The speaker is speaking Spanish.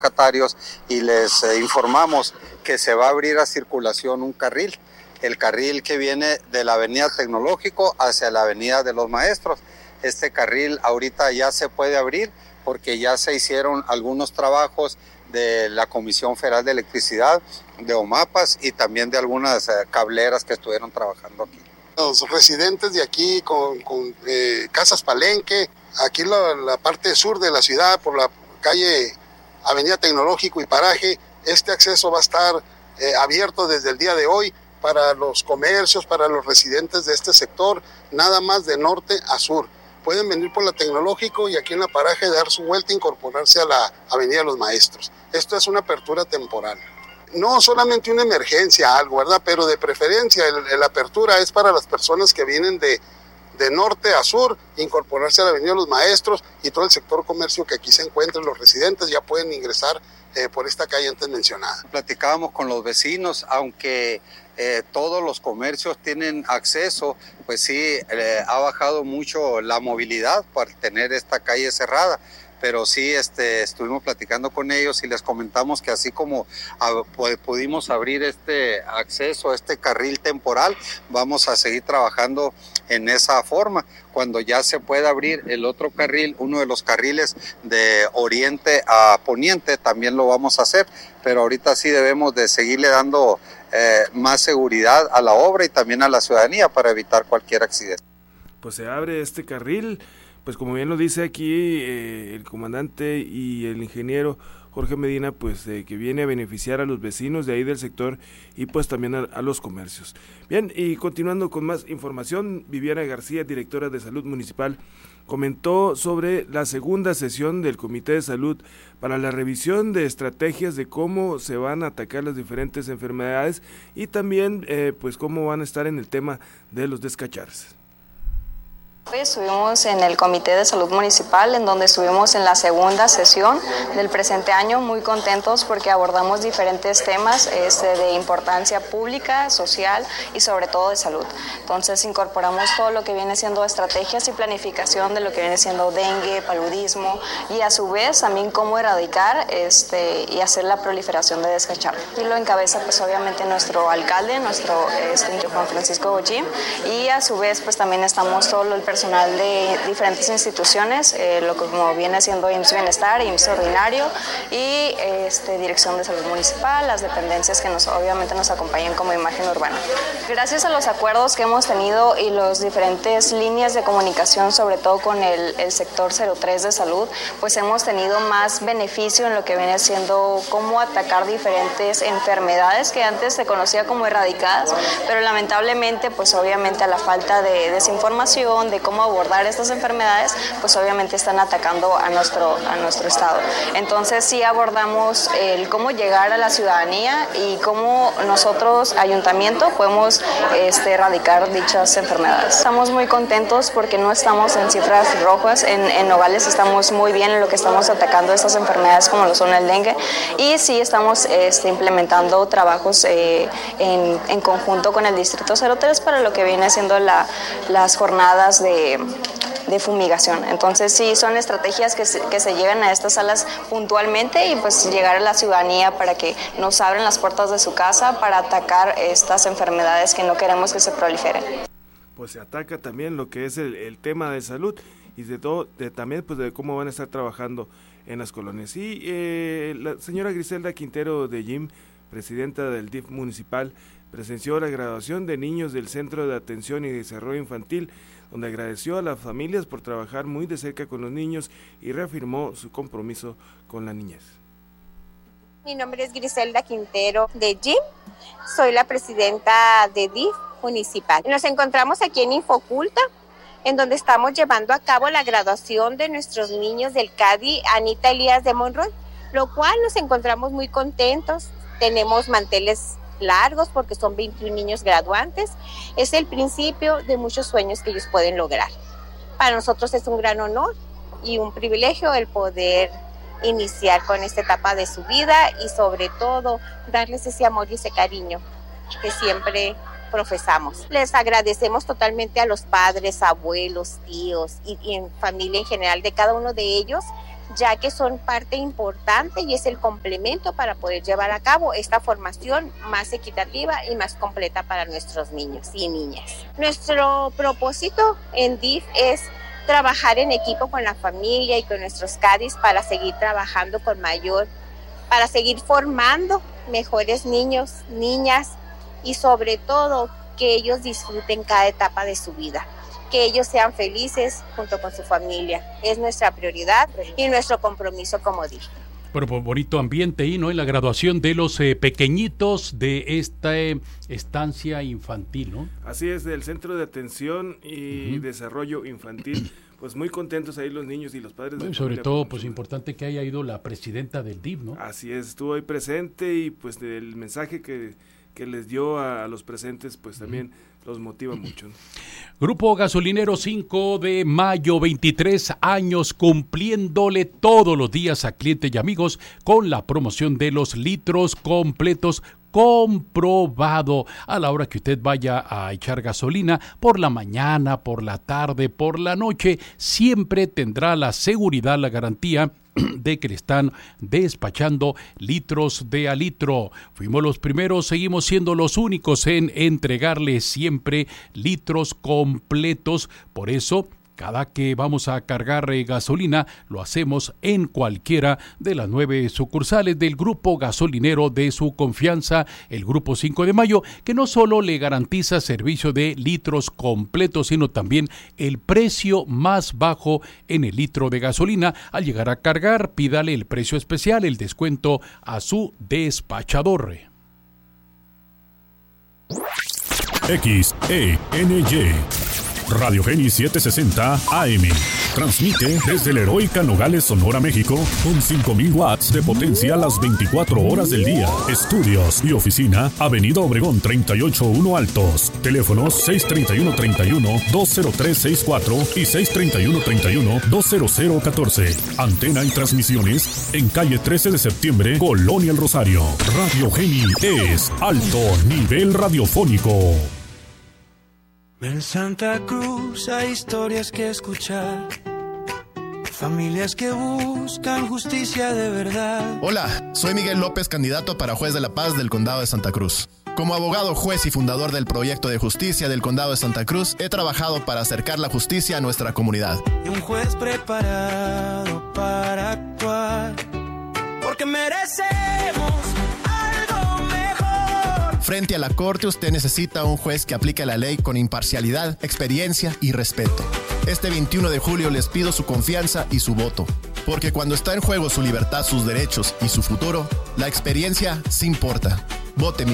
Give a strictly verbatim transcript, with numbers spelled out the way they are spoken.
locatarios y les eh, informamos que se va a abrir a circulación un carril, el carril que viene de la Avenida Tecnológico hacia la Avenida de los Maestros. Este carril ahorita ya se puede abrir porque ya se hicieron algunos trabajos de la Comisión Federal de Electricidad, de OMAPAS y también de algunas eh, cableras que estuvieron trabajando aquí. Los residentes de aquí con, con eh, Casas Palenque, aquí la, la parte sur de la ciudad, por la calle Avenida Tecnológico y Paraje, este acceso va a estar eh, abierto desde el día de hoy para los comercios, para los residentes de este sector, nada más de norte a sur. Pueden venir por la Tecnológico y aquí en la Paraje dar su vuelta e incorporarse a la Avenida de los Maestros. Esto es una apertura temporal. No solamente una emergencia, algo, ¿verdad? Pero de preferencia, el, la apertura es para las personas que vienen de, de norte a sur, incorporarse a la Avenida de los Maestros y todo el sector comercio que aquí se encuentran, los residentes ya pueden ingresar eh, por esta calle antes mencionada. Platicábamos con los vecinos, aunque eh, todos los comercios tienen acceso, pues sí, eh, ha bajado mucho la movilidad para tener esta calle cerrada. Pero sí este, estuvimos platicando con ellos y les comentamos que así como a, pudimos abrir este acceso, este carril temporal, vamos a seguir trabajando en esa forma. Cuando ya se pueda abrir el otro carril, uno de los carriles de oriente a poniente, también lo vamos a hacer, pero ahorita sí debemos de seguirle dando eh, más seguridad a la obra y también a la ciudadanía para evitar cualquier accidente. Pues se abre este carril. Pues como bien lo dice aquí eh, el comandante y el ingeniero Jorge Medina, pues eh, que viene a beneficiar a los vecinos de ahí del sector y pues también a, a los comercios. Bien, y continuando con más información, Viviana García, directora de Salud Municipal, comentó sobre la segunda sesión del Comité de Salud para la revisión de estrategias de cómo se van a atacar las diferentes enfermedades y también eh, pues cómo van a estar en el tema de los descacharres. Hoy estuvimos en el Comité de Salud Municipal, en donde estuvimos en la segunda sesión del presente año, muy contentos porque abordamos diferentes temas este, de importancia pública, social y sobre todo de salud. Entonces incorporamos todo lo que viene siendo estrategias y planificación de lo que viene siendo dengue, paludismo y a su vez también cómo erradicar este, y hacer la proliferación de descacharro. Y lo encabeza pues obviamente nuestro alcalde, nuestro este, Juan Francisco Bochín, y a su vez pues también estamos todo el personal de diferentes instituciones, eh, lo que como viene siendo I M S S Bienestar, I M S S Ordinario y este, Dirección de Salud Municipal, las dependencias que nos obviamente nos acompañan como imagen urbana. Gracias a los acuerdos que hemos tenido y las diferentes líneas de comunicación, sobre todo con el, el sector cero tres de salud, pues hemos tenido más beneficio en lo que viene siendo cómo atacar diferentes enfermedades que antes se conocía como erradicadas, pero lamentablemente pues obviamente a la falta de desinformación, de cómo abordar estas enfermedades, pues obviamente están atacando a nuestro, a nuestro estado. Entonces sí abordamos el cómo llegar a la ciudadanía y cómo nosotros, ayuntamiento, podemos este, erradicar dichas enfermedades. Estamos muy contentos porque no estamos en cifras rojas, en, en Nogales estamos muy bien en lo que estamos atacando estas enfermedades como lo son el dengue y sí estamos este, implementando trabajos eh, en, en conjunto con el Distrito cero tres para lo que viene siendo la, las jornadas de De, de fumigación. Entonces sí, son estrategias que se, que se llevan a estas salas puntualmente y pues llegar a la ciudadanía para que nos abran las puertas de su casa para atacar estas enfermedades que no queremos que se proliferen. Pues se ataca también lo que es el, el tema de salud y de todo, de, también pues de cómo van a estar trabajando en las colonias. Y eh, la señora Griselda Quintero de Jim, presidenta del D I F municipal, presenció la graduación de niños del Centro de Atención y Desarrollo Infantil, donde agradeció a las familias por trabajar muy de cerca con los niños y reafirmó su compromiso con la niñez. Mi nombre es Griselda Quintero de Jim, soy la presidenta de D I F municipal. Nos encontramos aquí en Infoculta, en donde estamos llevando a cabo la graduación de nuestros niños del C A D I Anita Elías de Monroy, lo cual nos encontramos muy contentos. Tenemos manteles largos porque son veintiún niños graduantes. Es el principio de muchos sueños que ellos pueden lograr. Para nosotros es un gran honor y un privilegio el poder iniciar con esta etapa de su vida y sobre todo darles ese amor y ese cariño que siempre profesamos. Les agradecemos totalmente a los padres, abuelos, tíos y, y en familia en general de cada uno de ellos ya que son parte importante y es el complemento para poder llevar a cabo esta formación más equitativa y más completa para nuestros niños y niñas. Nuestro propósito en D I F es trabajar en equipo con la familia y con nuestros C A D I S para seguir trabajando con mayor, para seguir formando mejores niños, niñas y sobre todo que ellos disfruten cada etapa de su vida, que ellos sean felices junto con su familia. Es nuestra prioridad y nuestro compromiso como D I F. Bueno, pues bonito ambiente ahí, ¿no? En la graduación de los eh, pequeñitos de esta eh, estancia infantil, ¿no? Así es, del Centro de Atención y uh-huh. Desarrollo Infantil. Pues muy contentos ahí los niños y los padres. Bueno, sobre todo, pues importante que haya ido la presidenta del D I F, ¿no? Así es, estuvo ahí presente y pues el mensaje que, que les dio a, a los presentes, pues también uh-huh. los motiva mucho, ¿no? Grupo Gasolinero cinco de mayo, veintitrés años cumpliéndole todos los días a clientes y amigos con la promoción de los litros completos comprobado a la hora que usted vaya a echar gasolina por la mañana, por la tarde, por la noche, siempre tendrá la seguridad, la garantía de que le están despachando litros de a litro. Fuimos los primeros, seguimos siendo los únicos en entregarle siempre litros completos. Por eso, cada que vamos a cargar eh, gasolina, lo hacemos en cualquiera de las nueve sucursales del grupo gasolinero de su confianza, el Grupo cinco de mayo, que no solo le garantiza servicio de litros completos, sino también el precio más bajo en el litro de gasolina. Al llegar a cargar, pídale el precio especial, el descuento a su despachador. X E N Y Radio Génis setecientos sesenta A M. Transmite desde la heroica Nogales, Sonora, México, con cinco mil watts de potencia las veinticuatro horas del día. Estudios y oficina, Avenida Obregón treinta y ocho uno Altos. Teléfonos seis treinta y uno treinta y uno dos cero tres sesenta y cuatro y seis treinta y uno treinta y uno dos cero cero catorce. Antena y transmisiones en calle trece de septiembre, Colonia El Rosario. Radio Génis es alto nivel radiofónico. En Santa Cruz hay historias que escuchar, familias que buscan justicia de verdad. Hola, soy Miguel López, candidato para juez de la paz del Condado de Santa Cruz. Como abogado, juez y fundador del proyecto de justicia del Condado de Santa Cruz, he trabajado para acercar la justicia a nuestra comunidad. Y un juez preparado para actuar, porque merecemos algo mejor. Frente a la corte, usted necesita un juez que aplique la ley con imparcialidad, experiencia y respeto. Este veintiuno de julio les pido su confianza y su voto, porque cuando está en juego su libertad, sus derechos y su futuro, la experiencia sí importa. Vote